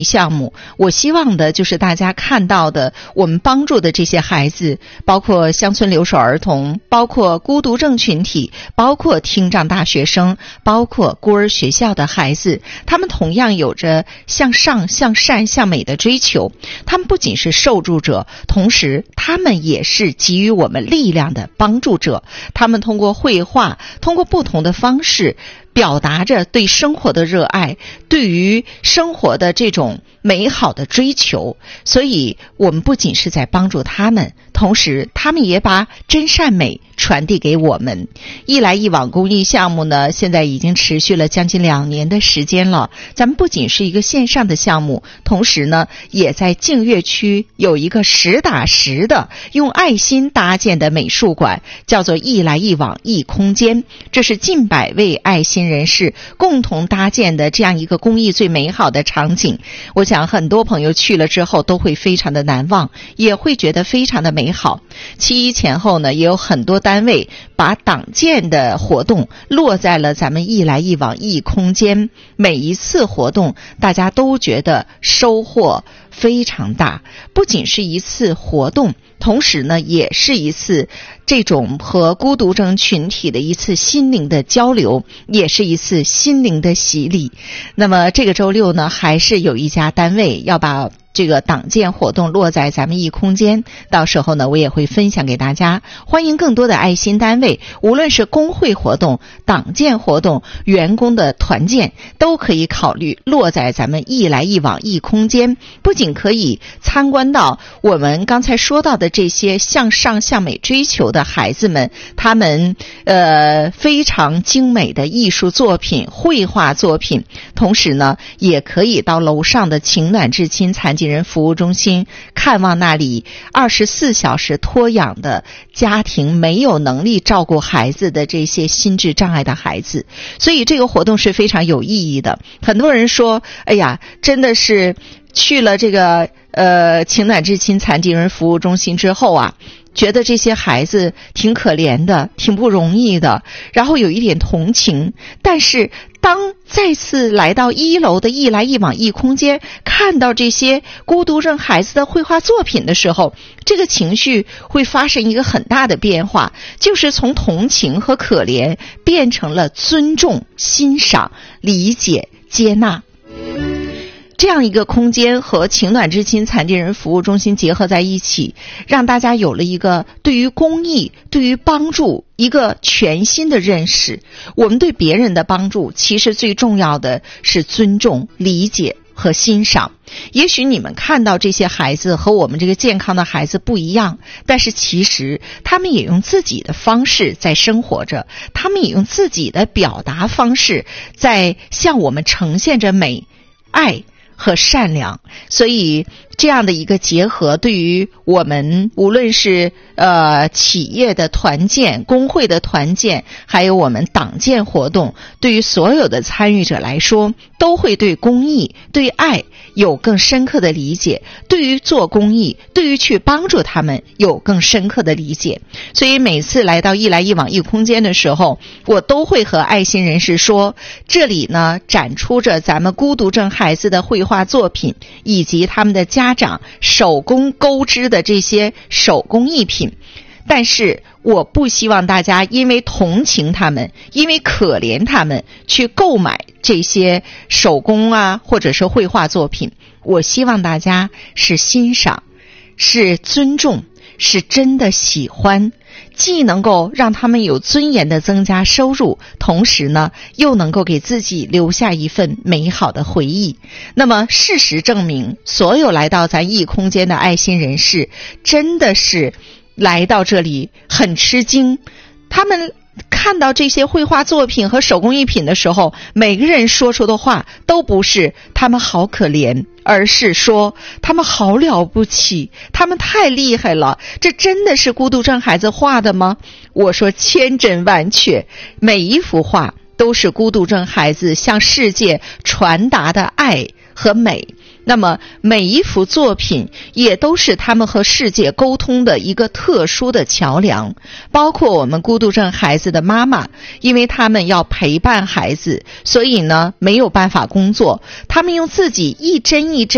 项目，我希望的就是大家看到的我们帮助的这些孩子，包括乡村留守儿童，包括孤独症群体，包括听障大学生，包括孤儿学校的孩子，他们同样有着向上、向善、向美的追求。他们不仅是受助者，同时他们也是给予我们力量的帮助者。他们通过绘画，通过不同的方式表达着对生活的热爱，对于生活的这种美好的追求。所以我们不仅是在帮助他们，同时他们也把真善美传递给我们。一来一往公益项目呢，现在已经持续了将近2年的时间了。咱们不仅是一个线上的项目，同时呢，也在净月区有一个实打实的用爱心搭建的美术馆，叫做一来一往一空间。这是近100位爱心人士共同搭建的这样一个公益最美好的场景。我想很多朋友去了之后都会非常的难忘，也会觉得非常的美好。7·1前后呢，也有很多单位把党建的活动落在了咱们一来一往一空间。每一次活动大家都觉得收获非常大，不仅是一次活动，同时呢，也是一次这种和孤独症群体的一次心灵的交流，也是一次心灵的洗礼。那么这个周六呢，还是有一家单位要把这个党建活动落在咱们一空间，到时候呢，我也会分享给大家。欢迎更多的爱心单位，无论是工会活动、党建活动、员工的团建，都可以考虑落在咱们一来一往一空间。不仅可以参观到我们刚才说到的这些向上向美追求的孩子们，他们非常精美的艺术作品、绘画作品，同时呢，也可以到楼上的情暖至亲残疾人服务中心看望那里24小时托养的家庭没有能力照顾孩子的这些心智障碍的孩子。所以这个活动是非常有意义的。很多人说，哎呀，真的是去了这个情暖至亲残疾人服务中心之后啊，觉得这些孩子挺可怜的，挺不容易的，然后有一点同情。但是当再次来到1楼的一来一往一空间，看到这些孤独症孩子的绘画作品的时候，这个情绪会发生一个很大的变化，就是从同情和可怜变成了尊重、欣赏、理解、接纳。这样一个空间和情暖至亲残疾人服务中心结合在一起，让大家有了一个对于公益、对于帮助一个全新的认识。我们对别人的帮助，其实最重要的是尊重、理解和欣赏。也许你们看到这些孩子和我们这个健康的孩子不一样，但是其实他们也用自己的方式在生活着，他们也用自己的表达方式在向我们呈现着美、爱和善良。所以这样的一个结合，对于我们无论是企业的团建、工会的团建，还有我们党建活动，对于所有的参与者来说，都会对公益、对爱有更深刻的理解，对于做公益、对于去帮助他们有更深刻的理解。所以每次来到一来一往一空间的时候，我都会和爱心人士说，这里呢展出着咱们孤独症孩子的绘画作品，以及他们的家长手工钩织的这些手工艺品。但是我不希望大家因为同情他们，因为可怜他们去购买这些手工啊或者是绘画作品。我希望大家是欣赏，是尊重，是真的喜欢，既能够让他们有尊严的增加收入，同时呢又能够给自己留下一份美好的回忆。那么事实证明，所有来到咱异空间的爱心人士真的是来到这里很吃惊。他们看到这些绘画作品和手工艺品的时候，每个人说出的话都不是他们好可怜，而是说他们好了不起，他们太厉害了，这真的是孤独症孩子画的吗？我说千真万确，每一幅画都是孤独症孩子向世界传达的爱和美。那么每一幅作品也都是他们和世界沟通的一个特殊的桥梁。包括我们孤独症孩子的妈妈，因为他们要陪伴孩子，所以呢没有办法工作，他们用自己一针一针